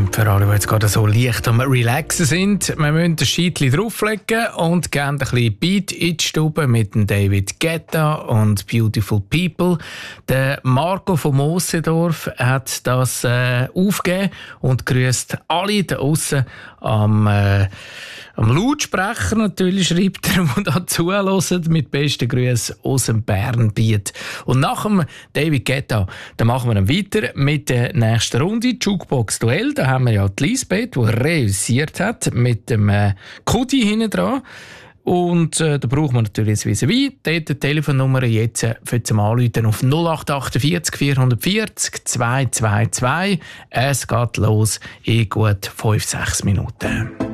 Und für alle, die jetzt gerade so leicht am Relaxen sind, wir müssen ein Scheitchen drauflegen und gerne ein bisschen Beat in die Stube mit dem David Guetta und Beautiful People. Der Marco von Mosendorf hat das aufgegeben und grüßt alle da aussen am Lautsprecher natürlich, schreibt er, die da zuhören, mit besten Grüßen aus dem Bernbiet. Und nach dem David Guetta, dann machen wir dann weiter mit der nächsten Runde, Jukebox Duell. Da haben wir ja die Lisbeth, die reüssiert hat, mit dem Kudi hinten dran. Und da brauchen wir natürlich das vis-à-vis. Dort die Telefonnummer jetzt für zum Anrufen auf 0848 440 222. Es geht los in gut 5-6 Minuten.